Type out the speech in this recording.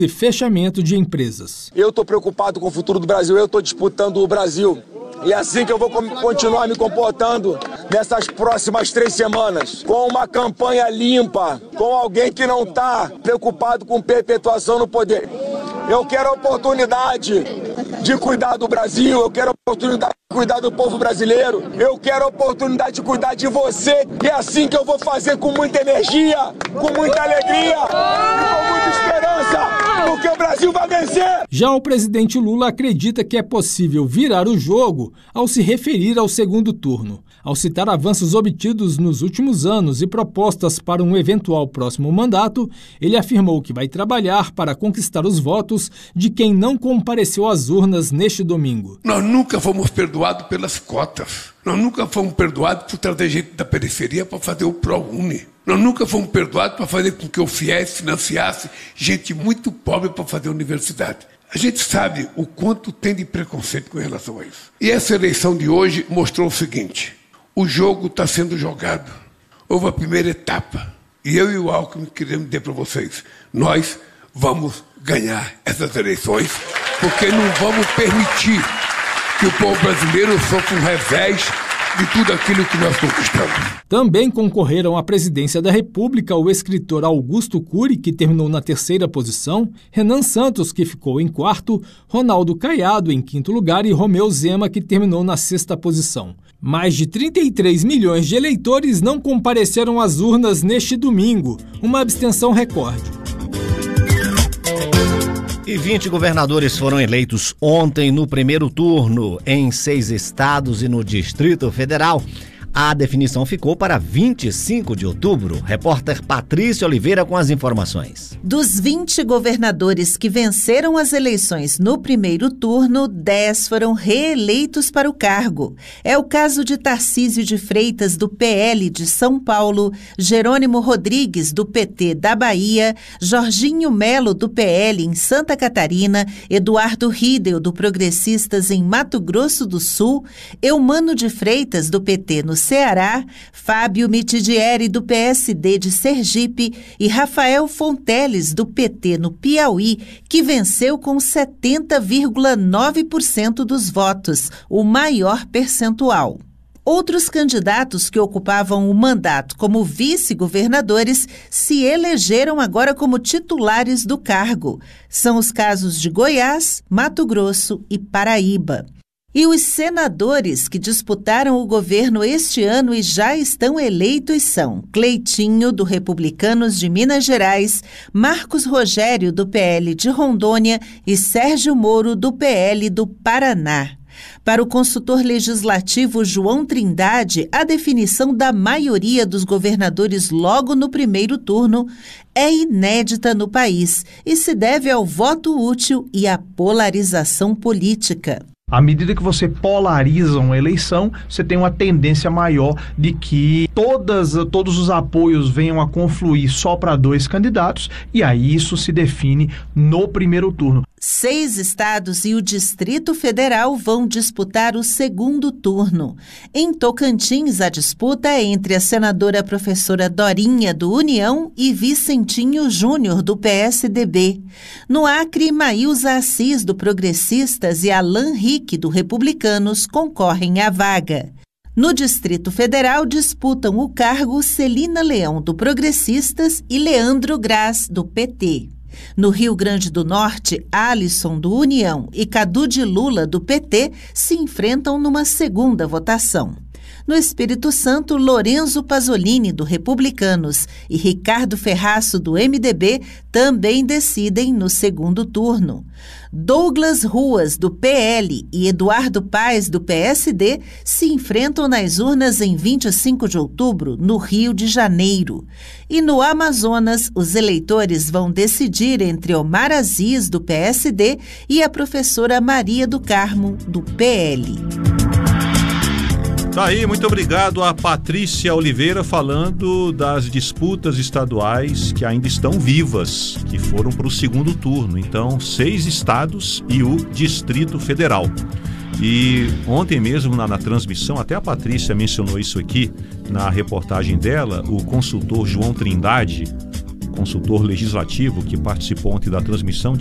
e fechamento de empresas. Eu estou preocupado com o futuro do Brasil, eu estou disputando o Brasil. E é assim que eu vou continuar me comportando nessas próximas 3 semanas, com uma campanha limpa, com alguém que não está preocupado com perpetuação no poder. Eu quero a oportunidade de cuidar do Brasil, eu quero a oportunidade de cuidar do povo brasileiro, eu quero a oportunidade de cuidar de você. E é assim que eu vou fazer, com muita energia, com muita alegria e com muita esperança. Porque o Brasil vai vencer! Já o presidente Lula acredita que é possível virar o jogo ao se referir ao segundo turno. Ao citar avanços obtidos nos últimos anos e propostas para um eventual próximo mandato, ele afirmou que vai trabalhar para conquistar os votos de quem não compareceu às urnas neste domingo. Nós nunca fomos perdoados pelas cotas. Nós nunca fomos perdoados por trazer gente da periferia para fazer o ProUni. Nós nunca fomos perdoados para fazer com que o FIES financiasse gente muito pobre para fazer universidade. A gente sabe o quanto tem de preconceito com relação a isso. E essa eleição de hoje mostrou o seguinte: o jogo está sendo jogado. Houve a primeira etapa. E eu e o Alckmin queremos dizer para vocês: nós vamos ganhar essas eleições, porque não vamos permitir que o povo brasileiro sofra um revés de tudo aquilo que nós conquistamos. Também concorreram à presidência da República o escritor Augusto Cury, que terminou na 3ª posição, Renan Santos, que ficou em 4º, Ronaldo Caiado em 5º lugar e Romeu Zema, que terminou na 6ª posição. Mais de 33 milhões de eleitores não compareceram às urnas neste domingo, uma abstenção recorde. E 20 governadores foram eleitos ontem no primeiro turno em 6 estados e no Distrito Federal. A definição ficou para 25 de outubro. Repórter Patrícia Oliveira com as informações. Dos 20 governadores que venceram as eleições no primeiro turno, 10 foram reeleitos para o cargo. É o caso de Tarcísio de Freitas, do PL de São Paulo, Jerônimo Rodrigues, do PT da Bahia, Jorginho Melo, do PL em Santa Catarina, Eduardo Riedel, do Progressistas em Mato Grosso do Sul, Eumano de Freitas, do PT no Ceará, Fábio Mitidieri, do PSD de Sergipe e Rafael Fonteles, do PT no Piauí, que venceu com 70,9% dos votos, o maior percentual. Outros candidatos que ocupavam o mandato como vice-governadores se elegeram agora como titulares do cargo. São os casos de Goiás, Mato Grosso e Paraíba. E os senadores que disputaram o governo este ano e já estão eleitos são Cleitinho, do Republicanos de Minas Gerais, Marcos Rogério, do PL de Rondônia e Sérgio Moro, do PL do Paraná. Para o consultor legislativo João Trindade, a definição da maioria dos governadores logo no primeiro turno é inédita no país e se deve ao voto útil e à polarização política. À medida que você polariza uma eleição, você tem uma tendência maior de que todos os apoios venham a confluir só para 2 candidatos, e aí isso se define no primeiro turno. 6 estados e o Distrito Federal vão disputar o segundo turno. Em Tocantins, a disputa é entre a senadora professora Dorinha, do União, e Vicentinho Júnior, do PSDB. No Acre, Maílza Assis, do Progressistas, e Alan Rick, do Republicanos, concorrem à vaga. No Distrito Federal, disputam o cargo Celina Leão, do Progressistas, e Leandro Graz, do PT. No Rio Grande do Norte, Alisson, do União, e Cadu de Lula, do PT, se enfrentam numa segunda votação. No Espírito Santo, Lorenzo Pasolini, do Republicanos, e Ricardo Ferraço, do MDB, também decidem no segundo turno. Douglas Ruas, do PL, e Eduardo Paes, do PSD, se enfrentam nas urnas em 25 de outubro, no Rio de Janeiro. E no Amazonas, os eleitores vão decidir entre Omar Aziz, do PSD, e a professora Maria do Carmo, do PL. Tá aí, muito obrigado a Patrícia Oliveira falando das disputas estaduais que ainda estão vivas, que foram para o segundo turno. Então, 6 estados e o Distrito Federal. E ontem mesmo na transmissão, até a Patrícia mencionou isso aqui na reportagem dela, o consultor João Trindade consultor legislativo que participou ontem da transmissão,